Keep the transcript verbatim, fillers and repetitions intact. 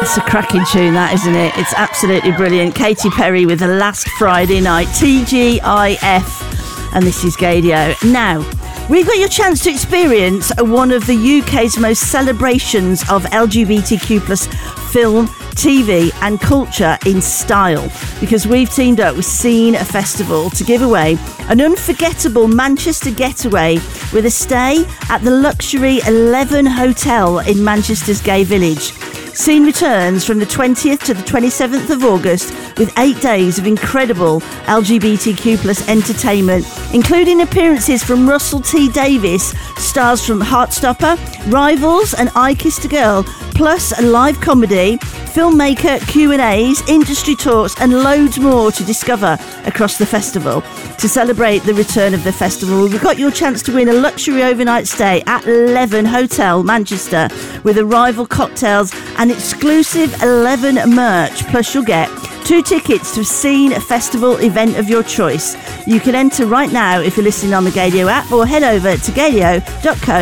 It's a cracking tune, that, isn't it? It's absolutely brilliant. Katy Perry with The Last Friday Night, T G I F, and this is Gaydio. Now, we've got your chance to experience one of the U K's most celebrations of L G B T Q plus film, T V and culture in style, because we've teamed up with Scene Festival to give away an unforgettable Manchester getaway with a stay at the luxury Eleven Hotel in Manchester's Gay Village. Scene returns from the twentieth to the twenty-seventh of August with eight days of incredible L G B T Q plus entertainment, including appearances from Russell T Davies, stars from Heartstopper, Rivals and I Kissed a Girl, plus a live comedy, filmmaker Q and A's, industry talks and loads more to discover across the festival. To celebrate the return of the festival, we've got your chance to win a luxury overnight stay at Eleven Hotel, Manchester, with arrival cocktails and exclusive Eleven merch. Plus you'll get two tickets to a Scene Festival event of your choice. You can enter right now if you're listening on the Gaydio app, or head over to gaydio dot co